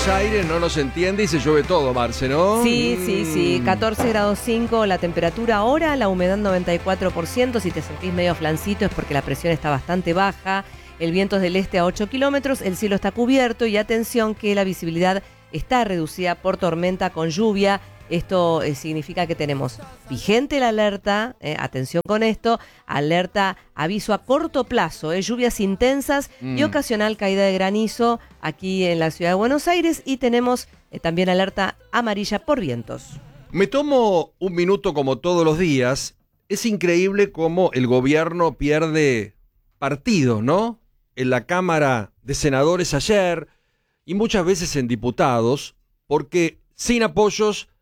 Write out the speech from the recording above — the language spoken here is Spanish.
Buenos Aires no nos entiende y se llueve todo, Marce, ¿no? Sí. 14 grados 5 la temperatura ahora, la humedad 94%. Si te sentís medio flancito es porque la presión está bastante baja. El viento es del este a 8 kilómetros, el cielo está cubierto y atención que la visibilidad está reducida por tormenta con lluvia. Esto significa que tenemos vigente la alerta, atención con esto, alerta, aviso a corto plazo, lluvias intensas y ocasional caída de granizo aquí en la ciudad de Buenos Aires, y tenemos también alerta amarilla por vientos. Me tomo un minuto como todos los días. Es increíble cómo el gobierno pierde partidos, ¿no? En la Cámara de Senadores ayer y muchas veces en diputados, porque sin apoyos